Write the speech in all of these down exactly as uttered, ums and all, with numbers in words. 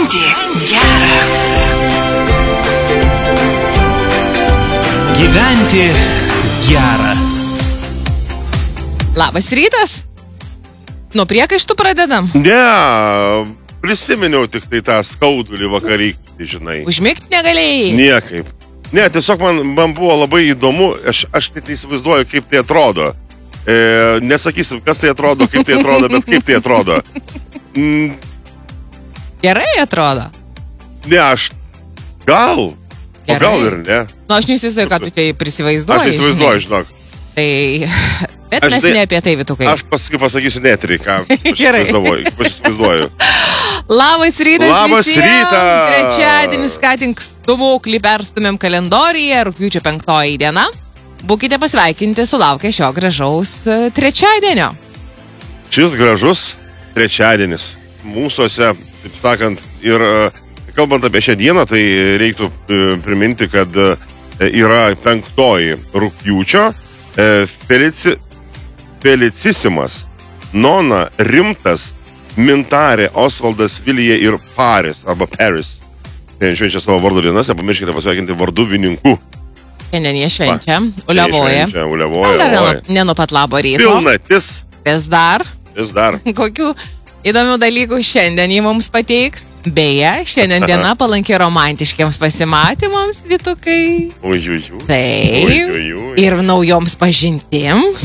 Gyventi gera. Gyventi gera. Labas rytas. Nuo priekaištų pradedam. Ne, prisiminiau tik tai tą skaudulį vakarykštį, žinai. Užmigti negalėjai. Niekaip. Ne, tiesiog man, man buvo labai įdomu, aš, aš net neįsivaizduoju, kaip tai atrodo. E, nesakysim, kas tai atrodo, kaip tai atrodo, bet kaip tai atrodo. Mm. Gerai atrodo. Ne, aš gal, o gal ir ne. Nu, aš neįsivaizduoju, ką tu tai prisivaizduoji. Aš įsivaizduoju, žinok. Tai, bet Aš mes tai- ne apie tai, Vytukai. Aš paskui pasakysiu netrį, ką aš Gerai. įsivaizduoju. Kaip aš įsivaizduoju. Labas rytas Labas visiems. rytas. Trečiadienis, ką tik stumuklį perstumėm kalendoriją, rugpjūčio penktoji diena. Būkite pasveikinti, sulaukę šio gražaus e, trečiadienio. Šis gražus trečiadienis mūsųse, taip sakant, ir e, kalbant apie šią dieną, tai reiktų e, priminti, kad e, yra penktoji rugpjūčio, e, felici, felicisimas, Nona, Rimtas, Mintarė, Osvaldas, Vilija ir Paris, arba Paris. Tai švenčia savo vardo dienas, nepamirškite pasveikinti varduvininkų. Šiandien jie švenčia, uliavoja. Švenčia, uliavoja. Dar ne, uliavoja. nuo- ne nuo pat labo ryto. Pilnatis, Vis dar. vis dar. Kokių įdomių dalykų šiandien jį mums pateiks. Beje, šiandien diena palanki romantiškiams pasimatymams, Vytukai. Uj, uj, uj. Taip. Uj, uj, uj. Ir naujoms pažintims.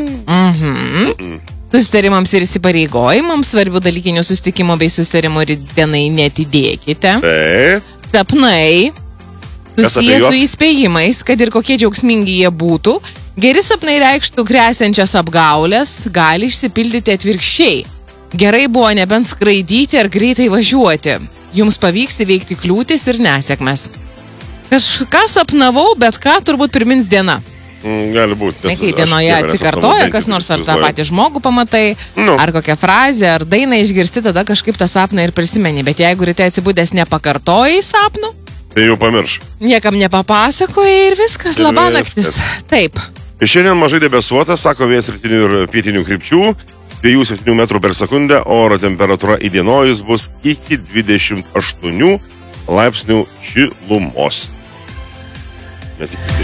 Mhm. Susitarimams ir įsipareigojimams, svarbių dalykinių susitikimų bei susitarimų dienai netidėkite. Taip. Sapnai Kas apie susiję su juos? įspėjimais, kad ir kokie džiaugsmingi jie būtų, geri sapnai reikštų grėsiančias apgaulės, gali išsipildyti atvirkščiai. Gerai buvo nebent skraidyti ar greitai važiuoti. Jums pavyks įveikti kliūtis ir nesėkmes. Kažką sapnavau, bet ką turbūt primins diena. Mm, gali būti. Ne, kai dienoje atsikartoja kas nors, ar tą patį žmogų pamatai, Nu. ar kokią frazę, ar dainą išgirsti, tada kažkaip tą sapną ir prisimeni. Bet jeigu ryte atsibūdęs nepakartojai sapnų, Tai jau pamirš. niekam nepapasakojai ir viskas, Ir labanaktis. viskas. Taip. Ir šiandien mažai debesuota, sako vėjas rytinių ir pietinių krypčių, dviejų septynių metrų per sekundę, oro temperatūra įdienojus bus iki dvidešimt aštuonių laipsnių šilumos. Ne tik